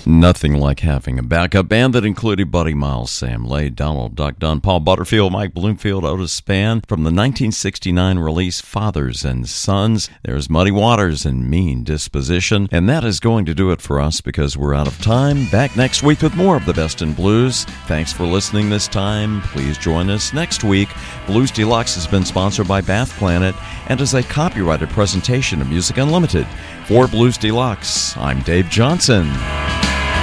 Nothing like having a backup band that included Buddy Miles, Sam Lay, Donald Duck Dunn, Paul Butterfield, Mike Bloomfield, Otis Spann. From the 1969 release Fathers and Sons, there's Muddy Waters and Mean Disposition. And that is going to do it for us because we're out of time. Back next week with more of the best in blues. Thanks for listening this time. Please join us next week. Blues Deluxe has been sponsored by Bath Planet and is a copyrighted presentation of Music Unlimited. For Blues Deluxe, I'm Dave Johnson.